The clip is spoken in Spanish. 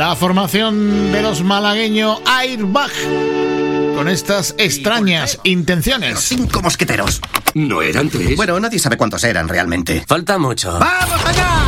La formación de los malagueños Airbag, con estas extrañas intenciones. Los 5 mosqueteros. ¿No eran 3? Bueno, nadie sabe cuántos eran realmente. Falta mucho. ¡Vamos allá!